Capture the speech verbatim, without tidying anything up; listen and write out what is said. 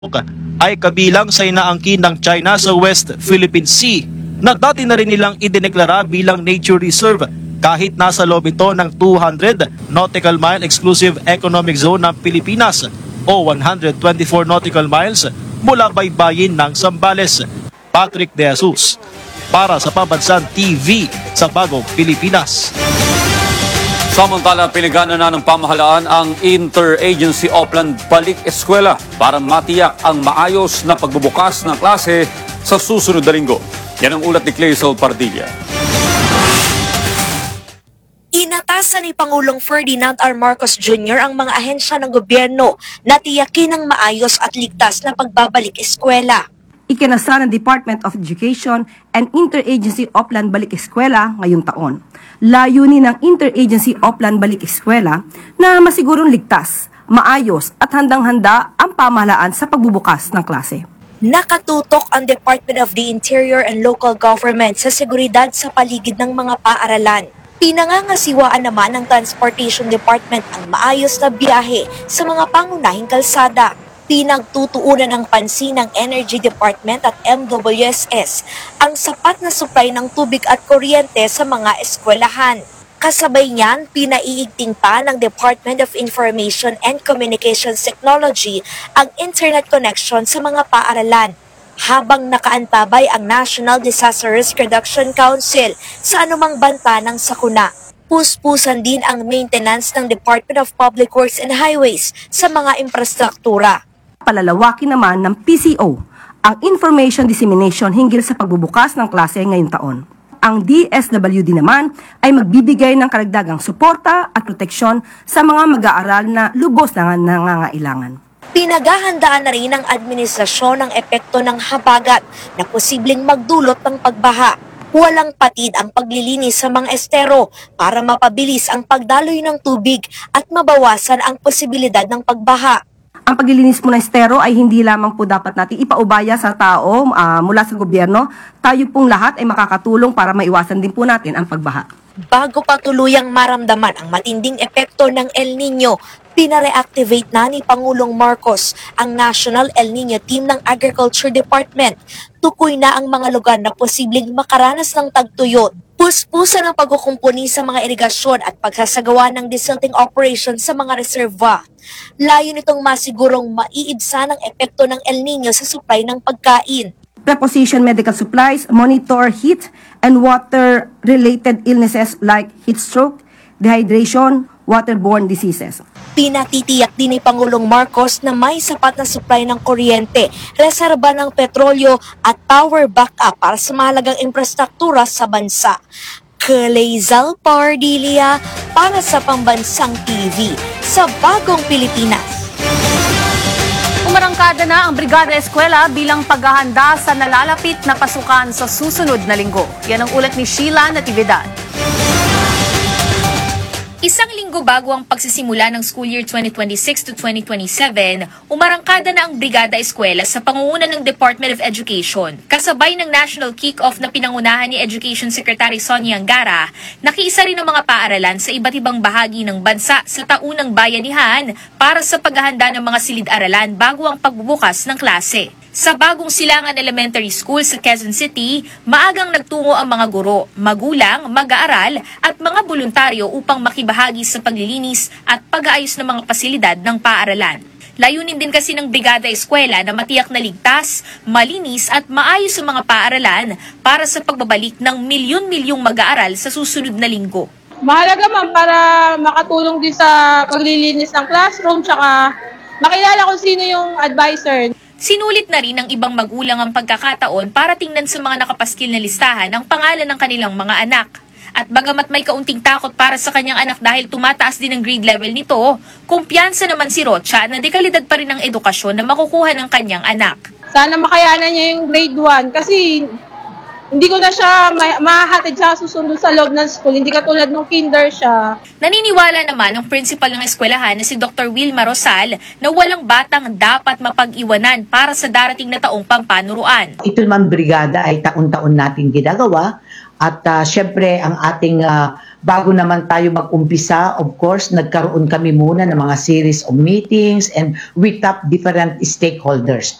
ay kabilang sa inaangkin ng China sa West Philippine Sea na dati na rin nilang idineklara bilang nature reserve kahit nasa loob ito ng two hundred nautical mile exclusive economic zone ng Pilipinas o one hundred twenty-four nautical miles mula baybayin ng Zambales. Patrick De Jesus para sa Pambansang T V sa Bagong Pilipinas. Samantala, pinagana na ng pamahalaan ang Interagency Upland Balik Eskwela para matiyak ang maayos na pagbubukas ng klase sa susunod na linggo. Yan ang ulat ni Clazel Pardilla. Inatasan ni Pangulong Ferdinand R. Marcos Junior ang mga ahensya ng gobyerno na tiyakin ng maayos at ligtas na pagbabalik eskwela. Ikinasa ng Department of Education and Interagency Upland Balik Eskwela ngayong taon. Layunin ng Interagency Upland Balik Eskwela na masigurong ligtas, maayos at handang-handa ang pamahalaan sa pagbubukas ng klase. Nakatutok ang Department of the Interior and Local Government sa seguridad sa paligid ng mga paaralan. Pinangangasiwaan naman ng Transportation Department ang maayos na biyahe sa mga pangunahing kalsada. Pinagtutuunan ng pansin ng Energy Department at M W S S ang sapat na supply ng tubig at kuryente sa mga eskwelahan. Kasabay niyan, pinaiigting pa ng Department of Information and Communications Technology ang internet connection sa mga paaralan, habang nakaantabay ang National Disaster Risk Reduction Council sa anumang banta ng sakuna. Puspusan din ang maintenance ng Department of Public Works and Highways sa mga infrastruktura. Palalawakin naman ng P C O ang information dissemination hinggil sa pagbubukas ng klase ngayong taon. Ang D S W D naman ay magbibigay ng karagdagang suporta at proteksyon sa mga mag-aaral na lubos na nangangailangan. Pinaghahandaan na rin ng administrasyon ang epekto ng habagat na posibleng magdulot ng pagbaha. Walang patid ang paglilinis sa mga estero para mapabilis ang pagdaloy ng tubig at mabawasan ang posibilidad ng pagbaha. Ang paglilinis mo ng estero ay hindi lamang po dapat natin ipaubaya sa tao uh, mula sa gobyerno. Tayo pong lahat ay makakatulong para maiwasan din po natin ang pagbaha. Bago pa tuluyang maramdaman ang matinding epekto ng El Nino, pinareactivate na ni Pangulong Marcos ang National El Nino Team ng Agriculture Department. Tukoy na ang mga lugar na posibleng makaranas ng tagtuyot. Puspusan ang pagkukumpuni sa mga irigasyon at pagsasagawa ng desilting operation sa mga reserva. Layo nitong masigurong maiibsa ng epekto ng El Nino sa supply ng pagkain. Preposition medical supplies, monitor heat and water-related illnesses like heat stroke, dehydration, waterborne diseases. Pinatitiyak din ni Pangulong Marcos na may sapat na supply ng kuryente, reserba ng petrolyo at power backup para sa mahalagang infrastruktura sa bansa. Clazel Pardilla para sa Pambansang T V sa Bagong Pilipinas. Umarangkada na ang Brigada Eskwela bilang paghahanda sa nalalapit na pasukan sa susunod na linggo. Yan ang ulat ni Sheila Natividad. Isang linggo bago ang pagsisimula ng school year twenty twenty-six to twenty twenty-seven, umarangkada na ang Brigada Eskwela sa pangunguna ng Department of Education. Kasabay ng national kick-off na pinangunahan ni Education Secretary Sonia Angara, nakiisa rin ang mga paaralan sa iba't ibang bahagi ng bansa sa taunang bayanihan para sa paghahanda ng mga silid-aralan bago ang pagbubukas ng klase. Sa Bagong Silangan Elementary School sa Quezon City, maagang nagtungo ang mga guro, magulang, mag-aaral at mga voluntaryo upang makibahagi sa paglilinis at pag-aayos ng mga pasilidad ng paaralan. Layunin din kasi ng Brigada Eskwela na matiyak na ligtas, malinis at maayos ang mga paaralan para sa pagbabalik ng milyon-milyong mag-aaral sa susunod na linggo. Mahalaga man para makatulong din sa paglilinis ng classroom tsaka makilala kung sino yung advisor. Sinulit na rin ng ibang magulang ang pagkakataon para tingnan sa mga nakapaskil na listahan ang pangalan ng kanilang mga anak. At bagamat may kaunting takot para sa kanyang anak dahil tumataas din ang grade level nito, kumpiyansa naman si Rocha na dekalidad pa rin ang edukasyon na makukuha ng kanyang anak. Sana makayanan niya yung grade one kasi hindi ko na siya ma- mahahatid sa susunod sa loob ng school. Hindi katulad nung kinder siya. Naniniwala naman ang principal ng eskwelahan na si Doctor Wilma Rosal na walang batang dapat mapag-iwanan para sa darating na taong pampanuruan. Ito naman brigada ay taon-taon natin ginagawa at uh, syempre ang ating uh, bago naman tayo mag-umpisa, of course, nagkaroon kami muna ng mga series of meetings and we tap different stakeholders.